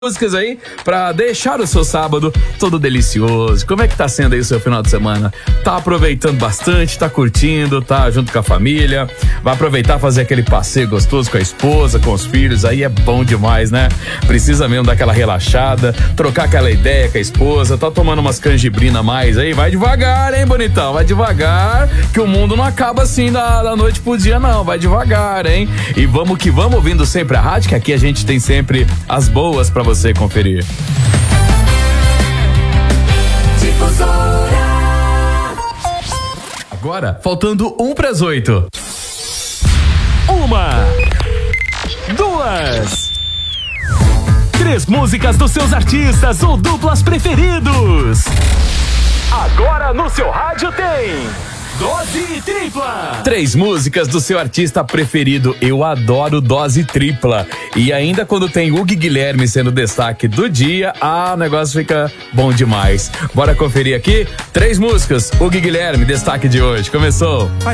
Músicas aí pra deixar o seu sábado todo delicioso. Como é que tá sendo aí o seu final de semana? Tá aproveitando bastante, tá curtindo, tá junto com a família, vai aproveitar fazer aquele passeio gostoso com a esposa, com os filhos, aí é bom demais, né? Precisa mesmo dar aquela relaxada, trocar aquela ideia com a esposa, tá tomando umas canjibrina a mais aí, vai devagar, hein, bonitão? Vai devagar, que o mundo não acaba assim da noite pro dia não, vai devagar, hein? E vamos que vamos, ouvindo sempre a rádio, que aqui a gente tem sempre as boas pra você conferir. Agora, faltando 7:55. 2, 3 músicas dos seus artistas ou duplas preferidos. Agora no seu rádio tem Dose Tripla. 3 músicas do seu artista preferido. Eu adoro Dose Tripla. E ainda quando tem Hugo e Guilherme sendo destaque do dia, o negócio fica bom demais. Bora conferir aqui? 3 músicas, Hugo e Guilherme, destaque de hoje. Começou.